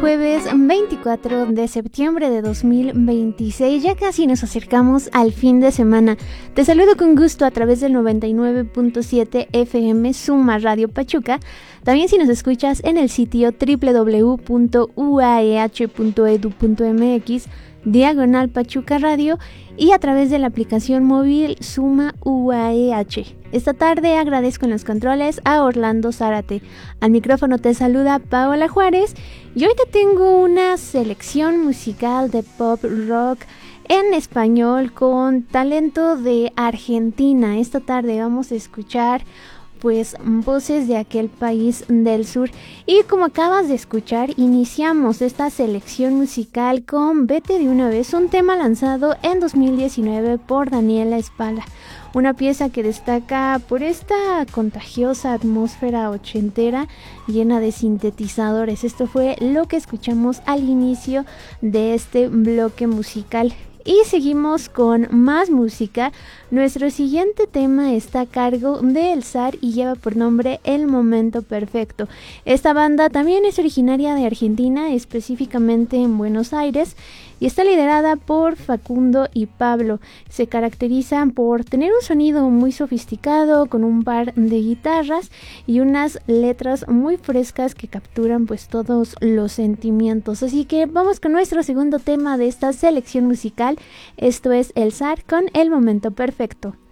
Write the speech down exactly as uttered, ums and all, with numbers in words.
Jueves veinticuatro de septiembre de dos mil veintiséis, ya casi nos acercamos al fin de semana. Te saludo con gusto a través del noventa y nueve punto siete F M Suma Radio Pachuca. También si nos escuchas en el sitio doble u doble u doble u punto u a e h punto e d u punto m x diagonal Pachuca Radio y a través de la aplicación móvil Suma U A E H. Esta tarde agradezco en los controles a Orlando Zárate. Al micrófono te saluda Paola Juárez y hoy te tengo una selección musical de pop rock en español con talento de Argentina. Esta tarde vamos a escuchar pues voces de aquel país del sur. Y como acabas de escuchar, iniciamos esta selección musical con Vete de una vez, un tema lanzado en dos mil diecinueve por Daniela Espala. Una pieza que destaca por esta contagiosa atmósfera ochentera llena de sintetizadores. Esto fue lo que escuchamos al inicio de este bloque musical. Y seguimos con más música. Nuestro siguiente tema está a cargo de El Zar y lleva por nombre El Momento Perfecto. Esta banda también es originaria de Argentina, específicamente en Buenos Aires, y está liderada por Facundo y Pablo. Se caracterizan por tener un sonido muy sofisticado, con un par de guitarras y unas letras muy frescas que capturan pues todos los sentimientos. Así que vamos con nuestro segundo tema de esta selección musical. Esto es El Zar con El Momento Perfecto.